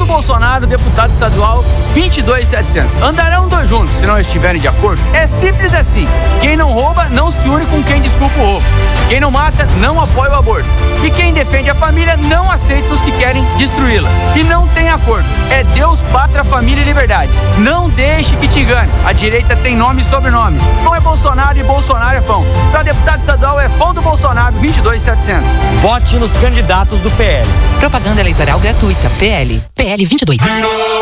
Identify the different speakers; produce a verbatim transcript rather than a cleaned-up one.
Speaker 1: Bolsonaro, deputado estadual vinte e dois mil e setecentos. Andarão dois juntos se não estiverem de acordo? É simples assim. Quem não rouba não se une com quem desculpa o roubo. Quem não mata não apoia o aborto. E quem defende a família não aceita os que querem destruí-la. E não tem acordo. É Deus, pátria, família e liberdade. Não deixe que te engane. A direita tem nome e sobrenome. Não é Bolsonaro e Bolsonaro é Fão. Para deputado estadual é Fão do Bolsonaro vinte e dois mil e setecentos.
Speaker 2: Vote nos candidatos do P L.
Speaker 3: Propaganda eleitoral gratuita. P L. P L vinte e dois.